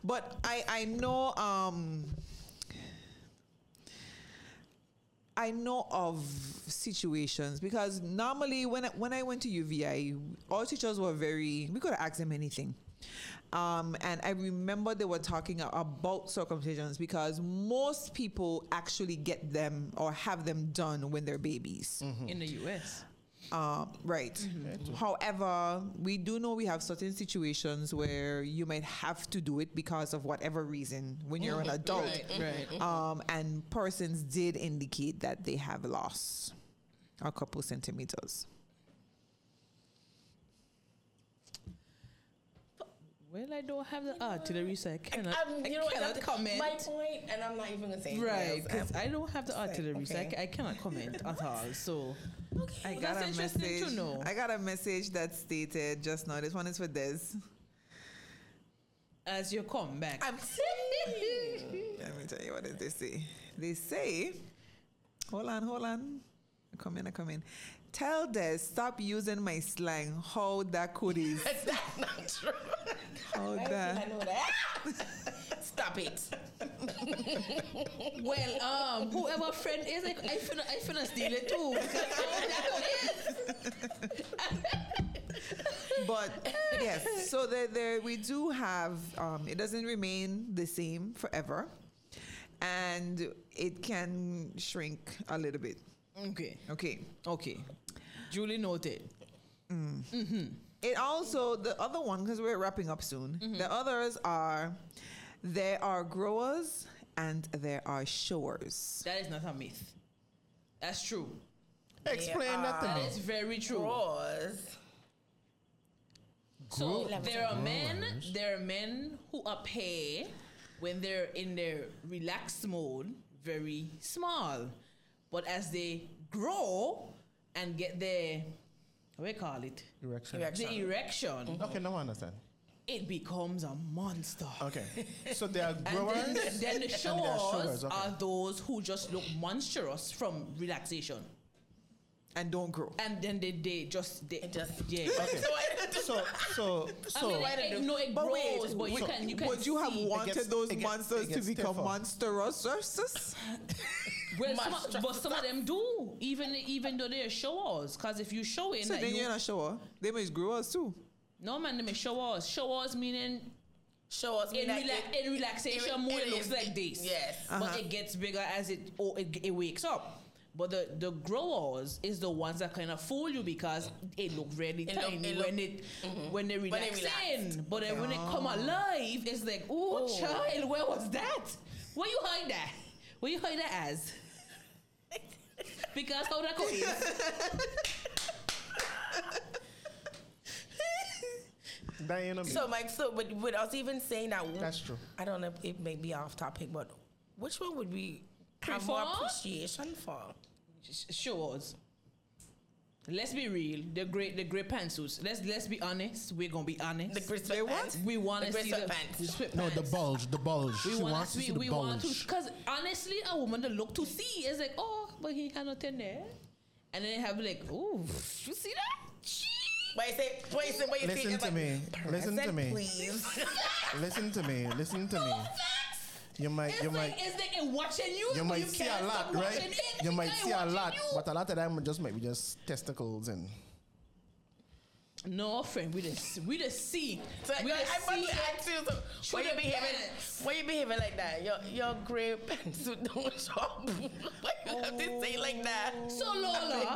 But I know I know of situations because normally when I went to UVI, all teachers were we could ask them anything. And I remember they were talking about circumcisions because most people actually get them or have them done when they're babies. In the US. Right. However, we do know we have certain situations where you might have to do it because of whatever reason when you're an adult. Right. And persons did indicate that they have lost a couple centimeters. Well, I don't have the artillery, so I cannot, you know what, cannot that's comment. my point, and I'm not even gonna say Right, because because I don't have the artillery, so okay. I cannot comment at all. So I got that's a interesting message. to know. I got a message that stated just now. This one is for Des. As you come back, I'm Let me tell you what did they say. They say, hold on. I come in. Tell Des stop using my slang. How that could is. That's not true. How I that. know that. Stop it. well, whoever friend is, I finna steal it too. But yes, so there we do have. It doesn't remain the same forever, and it can shrink a little bit. Okay. Duly noted. It also, the other one, because we're wrapping up soon, the others are, there are growers and there are showers. That is not a myth. That's true. Explain that to That me. is very true. Gross. So there are Growers. men who appear when they're in their relaxed mode very small, but as they grow and get their what do we call it? Erection. The erection, Okay, now I understand. it becomes a monster. Okay. So there are And growers. then the and there are showers okay. are those who just look monstrous from relaxation. And don't grow. And then they just yeah. Okay. So I mean, it But grows, wait, but you can would you have see. wanted gets- those it gets- monsters it to gets become stiffer. monstrous? Well, some of them do, even though they're showers. Because if you show it, So then you're not shower. They may grow us too. no man, they may showers. Showers meaning Show us me like in relaxation mode, it looks like this. Yes. But it gets bigger as it wakes up. But the growers is the ones that kind of fool you because it look really tiny when they relax in. But then when it come alive, it's like, oh child, where was that? Where you hide that? Where you hide that as? Because how that go is. Diana. So, Mike, but with us even saying that, That's true. I don't know if it may be off topic, but which one would we have more Prefer? appreciation for? Showers. Let's be real. The great pantsuits. Let's be honest. We're gonna be honest. The grit sweatpants? We want to The see grit the sweatpants. sweatpants. No, the bulge. We She want wants to see the we want to, bulge. because honestly, a woman that look to see is like, oh, but he had nothing there, and then they have like, oh, you see that? What you say? Listen It's to like, me. Listen to present, me. please. Listen to me. You might It's like it watching you. you but might see a can't lot, stop watching right? it. You might It see a watching lot, you. but a lot of them might be just testicles and No, friend, we just see. So We I'm just about see to ask you, so through the pants. why you behaving like that? Your gray pantsuit don't shop. Why you have to say like that? So Lola,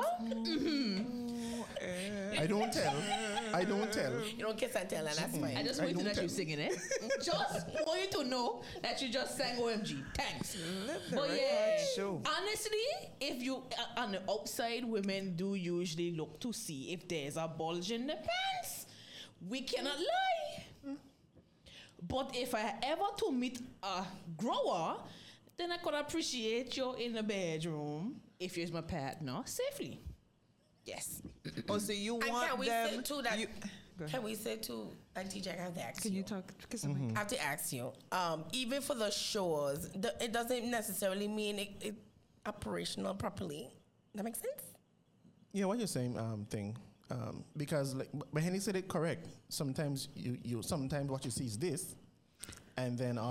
I don't tell. You don't kiss and tell, and that's fine. I just I want to know don't that you're tell. singing it. Just want you to know that you just sang OMG. Thanks. But yeah, show. honestly, if you on the outside, women do usually look to see if there's a bulge in the pants. We cannot lie. But if I ever to meet a grower, then I could appreciate you in the bedroom if you're my partner safely. Yes. Oh, so you And want can we them? say too that? you- Go ahead. Can we say too? Auntie Jack, I have to ask Can you. you talk? I have to ask you. Even for the shows, it doesn't necessarily mean it operational properly. That makes sense. Yeah, what you're saying, thing. Because like, but Henny said it correct. Sometimes you sometimes what you see is this, and then